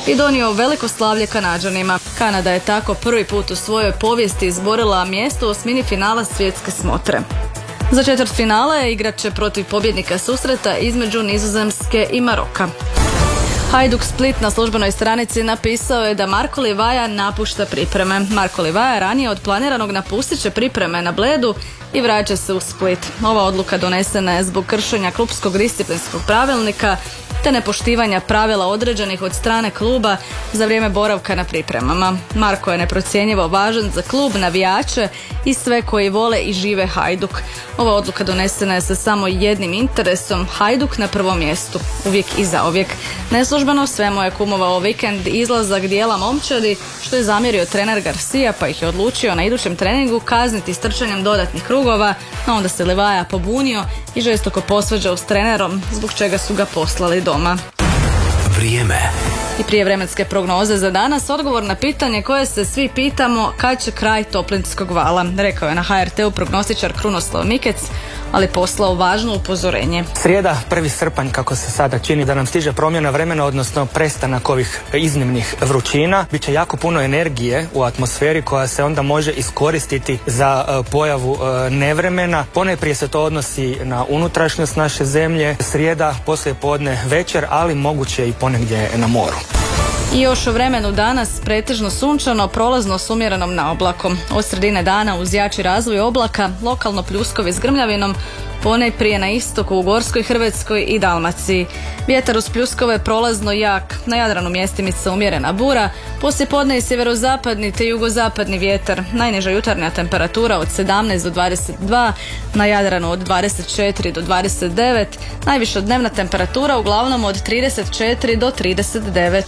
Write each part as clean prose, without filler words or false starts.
i donio veliko slavlje Kanađanima. Kanada je tako prvi put u svojoj povijesti izborila mjesto u osmini finala svjetske smotre. Za četvrtfinale igrat će protiv pobjednika susreta između Nizozemske i Maroka. Hajduk Split na službenoj stranici napisao je da Marko Livaja napušta pripreme. Marko Livaja ranije od planiranog napustit će pripreme na Bledu i vraća se u Split. Ova odluka donesena je zbog kršenja klupskog disciplinskog pravilnika te nepoštivanja pravila određenih od strane kluba za vrijeme boravka na pripremama. Marko je neprocjenjivo važan za klub, navijače i sve koji vole i žive Hajduk. Ova odluka donesena je sa samo jednim interesom, Hajduk na prvom mjestu, uvijek i zauvijek. Neslužbeno sve mu je kumovao vikend izlazak dijela momčadi, što je zamjerio trener Garcia, pa ih je odlučio na idućem treningu kazniti s trčanjem dodatnih krugova, no onda se Livaja pobunio i žestoko posvađao s trenerom, zbog čega su ga poslali doma. Vrijeme. I prije vremenske prognoze za danas, odgovor na pitanje koje se svi pitamo kad će kraj toplinskog vala, rekao je na HRT-u prognostičar Krunoslav Mikec, ali poslao važno upozorenje. Srijeda, 1. srpanj, kako se sada čini da nam stiže promjena vremena, odnosno prestanak ovih iznimnih vrućina. Biće jako puno energije u atmosferi koja se onda može iskoristiti za pojavu nevremena. Ponajprije se to odnosi na unutrašnjost naše zemlje. Srijeda, poslije podne, večer, ali moguće i ponegdje na moru. I još o vremenu danas pretežno sunčano, prolazno s umjerenom naoblakom. Od sredine dana uz jači razvoj oblaka, lokalno pljuskovi s grmljavinom, ponajprije na istoku u Gorskoj, Hrvatskoj i Dalmaciji. Vjetar uz pljuskove prolazno jak, na Jadranu mjestimica umjerena bura, poslijepodne i sjeverozapadni te jugozapadni vjetar. Najniža jutarnja temperatura od 17 do 22, na Jadranu od 24 do 29, najviša dnevna temperatura uglavnom od 34 do 39.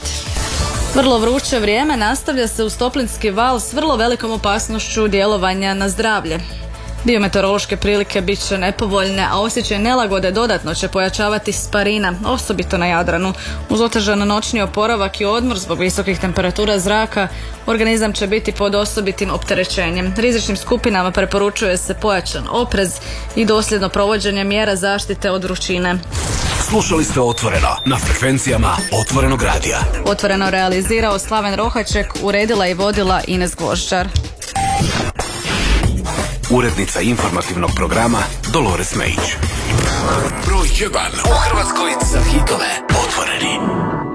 Vrlo vruće vrijeme nastavlja se uz toplinski val s vrlo velikom opasnošću djelovanja na zdravlje. Biometeorološke prilike bit će nepovoljne, a osjećaj nelagode dodatno će pojačavati sparina, osobito na Jadranu. Uz otežan noćni oporavak i odmor zbog visokih temperatura zraka, organizam će biti pod osobitim opterećenjem. Rizičnim skupinama preporučuje se pojačan oprez i dosljedno provođenje mjera zaštite od vrućine. Slušali ste Otvoreno na frekvencijama Otvorenog radija. Otvoreno realizirao Slaven Rohaček, uredila i vodila Ines Gvožđar. Urednica informativnog programa Dolores Mejić. Broj 1 u Hrvatskoj za hitove Otvoreni.